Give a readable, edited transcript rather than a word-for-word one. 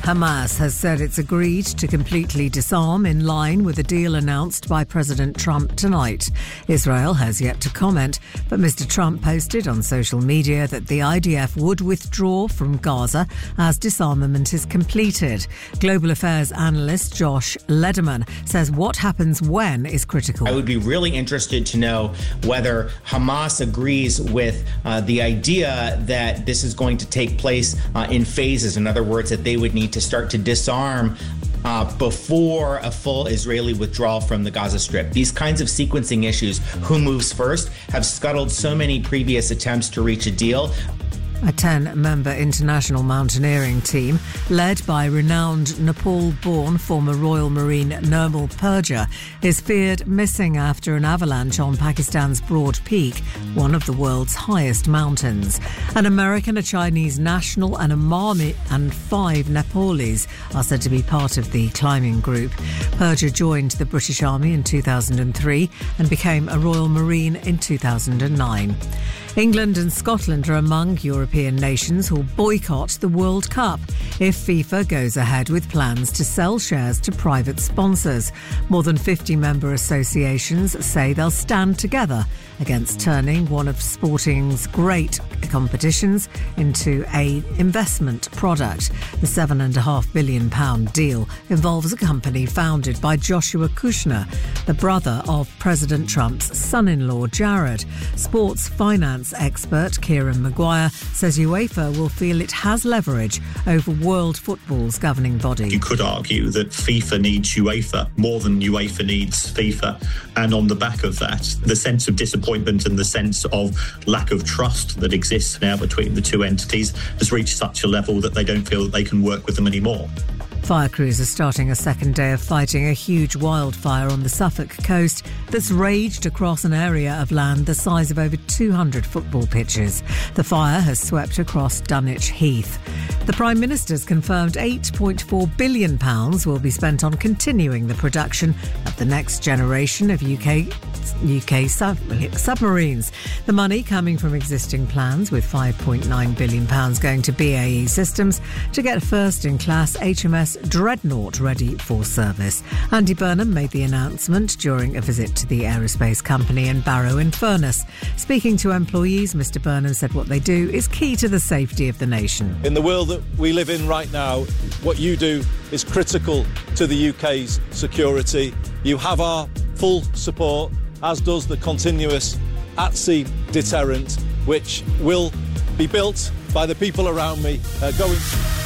Hamas has said it's agreed to completely disarm in line with a deal announced by President Trump tonight. Israel has yet to comment, but Mr. Trump posted on social media that the IDF would withdraw from Gaza as disarmament is completed. Global affairs analyst Josh Lederman says what happens when is critical. I would be really interested to know whether Hamas agrees with the idea that this is going to take place in phases. In other words, that they would need to start to disarm before a full Israeli withdrawal from the Gaza Strip. These kinds of sequencing issues, who moves first, have scuttled so many previous attempts to reach a deal. A 10-member international mountaineering team, led by renowned Nepal-born former Royal Marine Nirmal Purja, is feared missing after an avalanche on Pakistan's Broad Peak, one of the world's highest mountains. An American, a Chinese national and a Marmot and 5 Nepalese are said to be part of the climbing group. Purja joined the British Army in 2003 and became a Royal Marine in 2009. England and Scotland are among European nations who'll boycott the World Cup if FIFA goes ahead with plans to sell shares to private sponsors. More than 50 member associations say they'll stand together against turning one of sporting's great competitions into an investment product. The £7.5 billion deal involves a company founded by Joshua Kushner, the brother of President Trump's son-in-law Jared. Sports finance expert Kieran Maguire says UEFA will feel it has leverage over world football's governing body. You could argue that FIFA needs UEFA more than UEFA needs FIFA. And on the back of that, the sense of disappointment and the sense of lack of trust that exists now between the two entities has reached such a level that they don't feel that they can work with them anymore. Fire crews are starting a second day of fighting a huge wildfire on the Suffolk coast that's raged across an area of land the size of over 200 football pitches. The fire has swept across Dunwich Heath. The Prime Minister's confirmed £8.4 billion will be spent on continuing the production of the next generation of UK submarines. The money coming from existing plans, with £5.9 billion going to BAE Systems to get first-in-class HMS Dreadnought ready for service. Andy Burnham made the announcement during a visit to the aerospace company in Barrow-in-Furness. Speaking to employees, Mr Burnham said what they do is key to the safety of the nation. In the world that we live in right now, what you do is critical to the UK's security. You have our full support, as does the continuous at-sea deterrent, which will be built by the people around me going